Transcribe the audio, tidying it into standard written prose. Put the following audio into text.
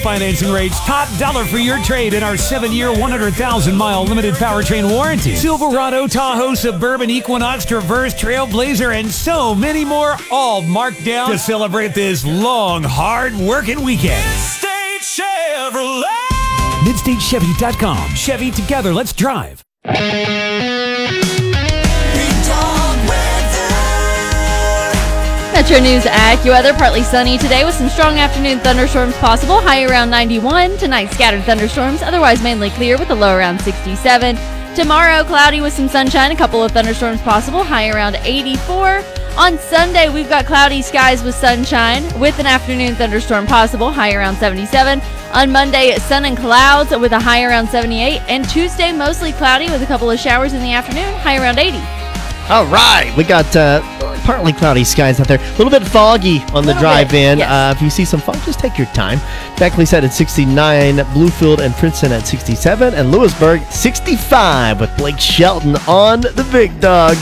Financing rates, top dollar for your trade in our 7-year, 100,000-mile limited powertrain warranty. Silverado, Tahoe, Suburban, Equinox, Traverse, Trailblazer, and so many more, all marked down to celebrate this long, hard-working weekend. Midstate Chevrolet. MidstateChevy.com. Chevy, together, let's drive. Metro News AccuWeather, partly sunny today with some strong afternoon thunderstorms possible, high around 91. Tonight, scattered thunderstorms, otherwise mainly clear with a low around 67. Tomorrow, cloudy with some sunshine, a couple of thunderstorms possible, high around 84. On Sunday, we've got cloudy skies with sunshine with an afternoon thunderstorm possible, high around 77. On Monday, sun and clouds with a high around 78. And Tuesday, mostly cloudy with a couple of showers in the afternoon, high around 80. All right, we got partly cloudy skies out there. A little bit foggy on the drive-in. Yes. If you see some fog, just take your time. Beckley said at 69, Bluefield and Princeton at 67, and Lewisburg 65 with Blake Shelton on the Big Dog.